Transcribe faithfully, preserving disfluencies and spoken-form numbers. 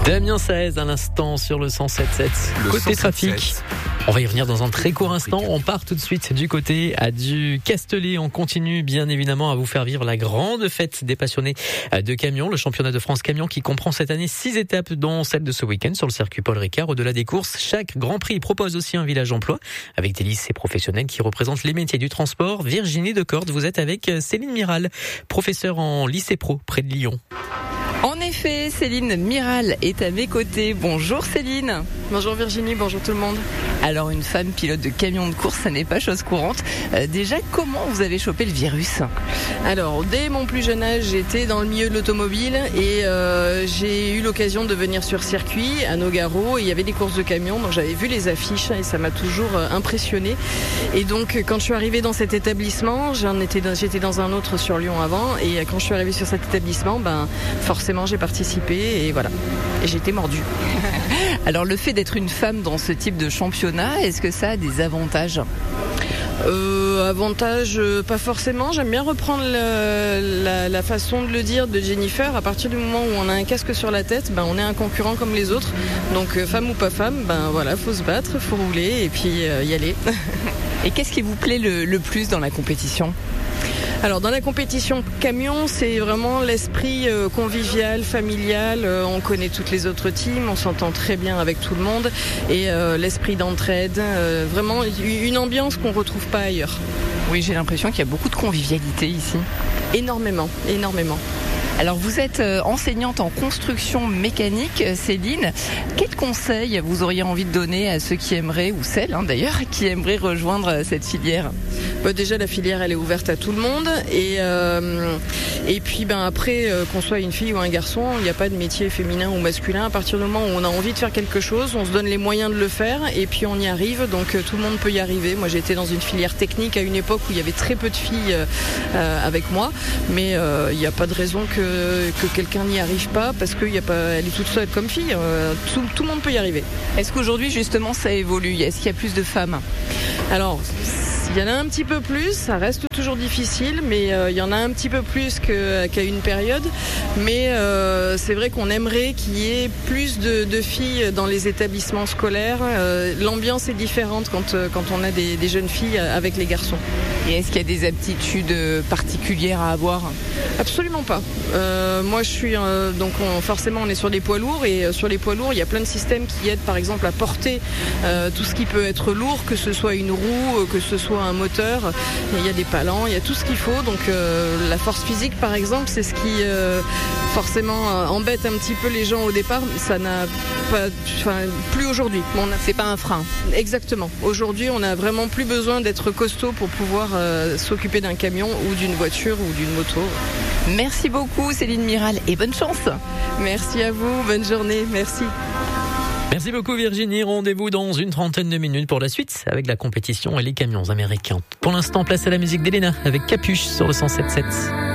Damien Saez à l'instant sur le cent sept sept. Côté trafic, on va y revenir dans un très court instant. On part tout de suite du côté à du Castellet. On continue bien évidemment à vous faire vivre la grande fête des passionnés de camions. Le championnat de France camion qui comprend cette année six étapes, dont celle de ce week-end sur le circuit Paul Ricard. Au-delà des courses, chaque Grand Prix propose aussi un village emploi avec des lycées professionnels qui représentent les métiers du transport. Virginie Decordes, vous êtes avec Céline Miral, professeure en lycée pro près de Lyon. En effet, Céline Miral est à mes côtés. Bonjour Céline. Bonjour Virginie, bonjour tout le monde. Alors une femme pilote de camion de course, ça n'est pas chose courante. Euh, déjà, comment vous avez chopé le virus ? Alors, dès mon plus jeune âge, j'étais dans le milieu de l'automobile et euh, j'ai eu l'occasion de venir sur circuit à Nogaro. Et il y avait des courses de camions, donc j'avais vu les affiches et ça m'a toujours euh, impressionnée. Et donc, quand je suis arrivée dans cet établissement, j'en étais dans, j'étais dans un autre sur Lyon avant. Et quand je suis arrivée sur cet établissement, ben forcément j'ai participé et voilà. Et j'ai été mordue. Alors le fait d'être une femme dans ce type de championnat, est-ce que ça a des avantages ? Euh, avantage, euh, pas forcément. J'aime bien reprendre le, la, la façon de le dire de Jennifer. À partir du moment où on a un casque sur la tête, ben on est un concurrent comme les autres. Donc euh, femme ou pas femme, ben voilà, faut se battre, faut rouler et puis euh, y aller. Et qu'est-ce qui vous plaît le, le plus dans la compétition ? Alors dans la compétition camion, c'est vraiment l'esprit euh, convivial, familial. Euh, on connaît toutes les autres teams, on s'entend très bien avec tout le monde et euh, l'esprit d'entraide. Euh, vraiment une ambiance qu'on retrouve pas ailleurs. Oui, j'ai l'impression qu'il y a beaucoup de convivialité ici. Énormément, énormément. Alors vous êtes enseignante en construction mécanique, Céline. Quels conseils vous auriez envie de donner à ceux qui aimeraient, ou celles hein, d'ailleurs, qui aimeraient rejoindre cette filière ? Bah déjà la filière elle est ouverte à tout le monde et euh, et puis ben après euh, qu'on soit une fille ou un garçon, il n'y a pas de métier féminin ou masculin. À partir du moment où on a envie de faire quelque chose, on se donne les moyens de le faire et puis on y arrive. Donc euh, tout le monde peut y arriver. Moi j'ai été dans une filière technique à une époque où il y avait très peu de filles euh, avec moi, mais euh, il n'y a pas de raison que que quelqu'un n'y arrive pas parce qu'il y a pas, elle est toute seule comme fille. Euh, tout, tout le monde peut y arriver. Est-ce qu'aujourd'hui justement ça évolue ? Est-ce qu'il y a plus de femmes ? Alors, il y en a un petit peu plus, ça reste toujours difficile, mais euh, il y en a un petit peu plus que, qu'à une période. Mais euh, c'est vrai qu'on aimerait qu'il y ait plus de, de filles dans les établissements scolaires. Euh, l'ambiance est différente quand, quand on a des, des jeunes filles avec les garçons. Et est-ce qu'il y a des aptitudes particulières à avoir ? Absolument pas. Euh, moi, je suis euh, donc on, forcément on est sur des poids lourds et euh, sur les poids lourds, il y a plein de systèmes qui aident, par exemple, à porter euh, tout ce qui peut être lourd, que ce soit une roue, que ce soit un moteur. Et il y a des palans, il y a tout ce qu'il faut. Donc euh, la force physique, par exemple, c'est ce qui euh, forcément euh, embête un petit peu les gens au départ. Ça n'a pas, enfin, plus aujourd'hui. On a... C'est pas un frein. Exactement. Aujourd'hui, on n'a vraiment plus besoin d'être costaud pour pouvoir euh, s'occuper d'un camion ou d'une voiture ou d'une moto. Merci beaucoup Céline Miral et bonne chance. Merci à vous, bonne journée, merci. Merci beaucoup Virginie, rendez-vous dans une trentaine de minutes pour la suite avec la compétition et les camions américains. Pour l'instant, place à la musique d'Elena avec Capuche sur le cent sept sept.